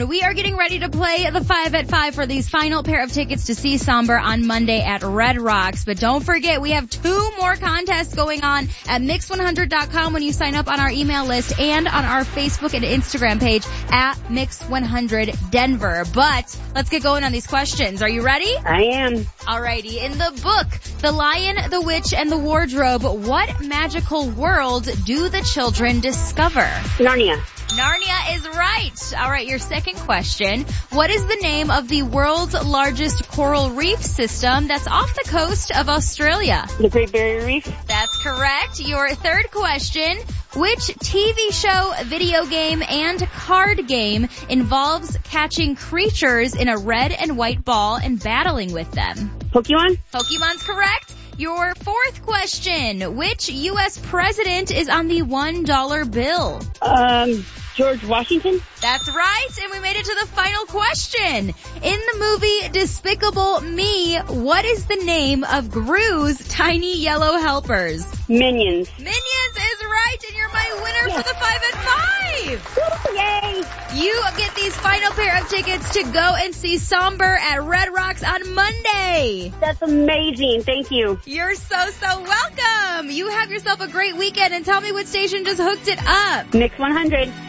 we are getting ready to play the 5 at 5 for these final pair of tickets to see Somber on Monday at Red Rocks. But don't forget, we have 2 more contests going on at Mix100.com when you sign up on our email list and on our Facebook and Instagram page at Mix100 Denver. But let's get going on these questions. Are you ready? I am. Alrighty. In the book, The Lion, the Witch, and the Wardrobe, what magical world do the children discover? Narnia. Narnia is right. All right, your second question. What is the name of the world's largest coral reef system that's off the coast of Australia? The Great Barrier Reef. That's correct. Your third question. Which TV show, video game, and card game involves catching creatures in a red and white ball and battling with them? Pokemon. Pokemon's correct. Your fourth question. Which U.S. president is on the $1 bill? George Washington. That's right, and we made it to the final question. In the movie Despicable Me, what is the name of Gru's tiny yellow helpers? Minions. Minions is right, and you're my winner for the 5 at 5. Yay! You get these final pair of tickets to go and see Somber at Red Rocks on Monday. That's amazing. Thank you. You're so welcome. You have yourself a great weekend, and tell me what station just hooked it up. Mix 100.